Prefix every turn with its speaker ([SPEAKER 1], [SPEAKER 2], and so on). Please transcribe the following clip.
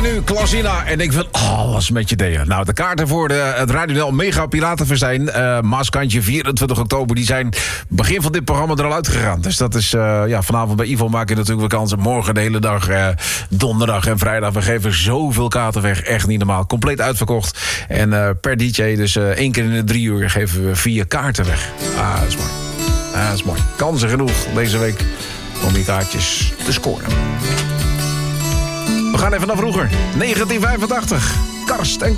[SPEAKER 1] nu Klasina. En ik wil alles met je delen. Nou, de kaarten voor het Radio Nel Mega Piratenfestijn, Maaskantje 24 oktober, die zijn begin van dit programma er al uitgegaan. Dus dat is, vanavond bij Ivo maak je natuurlijk weer kansen. Morgen de hele dag, donderdag en vrijdag. We geven zoveel kaarten weg, echt niet normaal. Compleet uitverkocht. En per DJ, dus 1 keer in de 3 uur, geven we 4 kaarten weg. Dat is mooi. Dat is mooi. Kansen genoeg deze week om die kaartjes te scoren. We gaan even naar vroeger. 1985. Karst en